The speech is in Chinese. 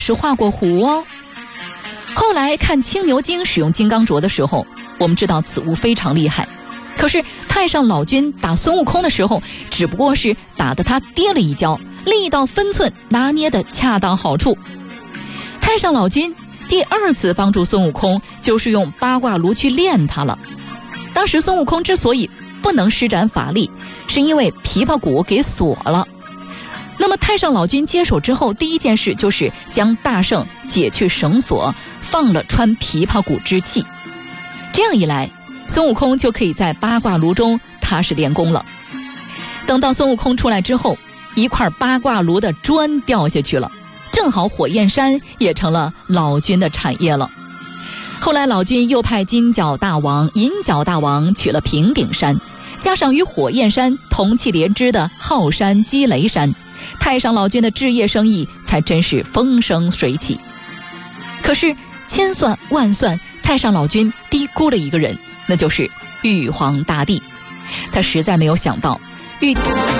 是画过弧哦。后来看青牛精使用金刚镯的时候，我们知道此物非常厉害。可是太上老君打孙悟空的时候，只不过是打得他跌了一跤，力道分寸拿捏得恰当好处。太上老君第二次帮助孙悟空，就是用八卦炉去练他了。当时孙悟空之所以不能施展法力，是因为琵琶骨给锁了。那么太上老君接手之后，第一件事就是将大圣解去绳索，放了穿琵琶骨之气。这样一来，孙悟空就可以在八卦炉中踏实练功了。等到孙悟空出来之后，一块八卦炉的砖掉下去了，正好火焰山也成了老君的产业了。后来老君又派金角大王、银角大王取了平顶山，加上与火焰山同气连枝的浩山、积雷山，太上老君的置业生意才真是风生水起。可是千算万算，太上老君低估了一个人，那就是玉皇大帝。他实在没有想到，玉